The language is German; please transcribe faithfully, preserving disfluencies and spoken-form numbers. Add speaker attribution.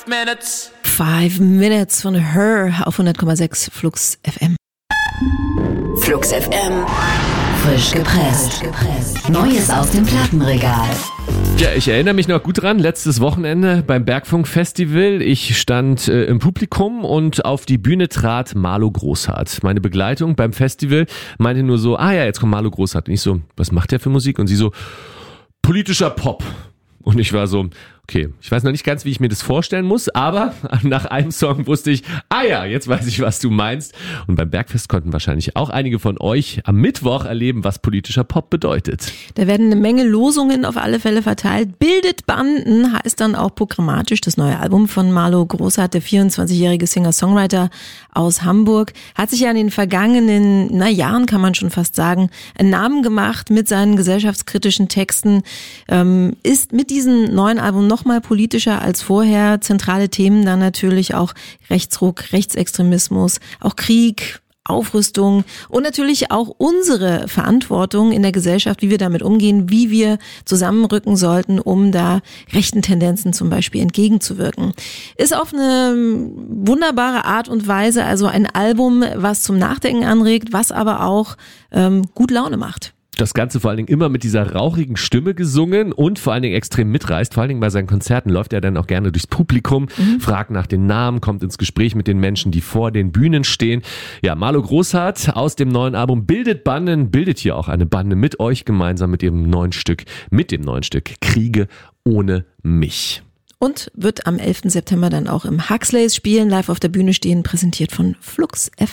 Speaker 1: Five Minutes.
Speaker 2: Five Minutes von Her auf hundert Komma sechs Flux F M.
Speaker 3: Flux F M. Frisch gepresst. Neues aus dem Plattenregal.
Speaker 4: Ja, ich erinnere mich noch gut dran, letztes Wochenende beim Bergfunk-Festival. Ich stand äh, im Publikum und auf die Bühne trat Marlo Großhardt. Meine Begleitung beim Festival meinte nur so, ah ja, jetzt kommt Marlo Großhardt. Und ich so, was macht der für Musik? Und sie so, politischer Pop. Und ich war so, okay, ich weiß noch nicht ganz, wie ich mir das vorstellen muss, aber nach einem Song wusste ich, ah ja, jetzt weiß ich, was du meinst. Und beim Bergfest konnten wahrscheinlich auch einige von euch am Mittwoch erleben, was politischer Pop bedeutet.
Speaker 2: Da werden eine Menge Losungen auf alle Fälle verteilt. Bildet Banden heißt dann auch programmatisch das neue Album von Marlo Großhardt, der vierundzwanzigjährige Singer-Songwriter aus Hamburg. Hat sich ja in den vergangenen na, Jahren, kann man schon fast sagen, einen Namen gemacht mit seinen gesellschaftskritischen Texten, ähm, ist mit diesem neuen Album noch mal politischer als vorher. Zentrale Themen dann natürlich auch Rechtsruck, Rechtsextremismus, auch Krieg, Aufrüstung und natürlich auch unsere Verantwortung in der Gesellschaft, wie wir damit umgehen, wie wir zusammenrücken sollten, um da rechten Tendenzen zum Beispiel entgegenzuwirken. Ist auf eine wunderbare Art und Weise also ein Album, was zum Nachdenken anregt, was aber auch ähm, gut Laune macht.
Speaker 4: Das Ganze vor allen Dingen immer mit dieser rauchigen Stimme gesungen und vor allen Dingen extrem mitreißt. Vor allen Dingen bei seinen Konzerten läuft er dann auch gerne durchs Publikum, mhm. fragt nach den Namen, kommt ins Gespräch mit den Menschen, die vor den Bühnen stehen. Ja, Marlo Großhardt aus dem neuen Album Bildet Banden, bildet hier auch eine Bande mit euch gemeinsam mit ihrem neuen Stück, mit dem neuen Stück Kriege ohne mich.
Speaker 2: Und wird am elften September dann auch im Huxleys spielen, live auf der Bühne stehen, präsentiert von Flux F M.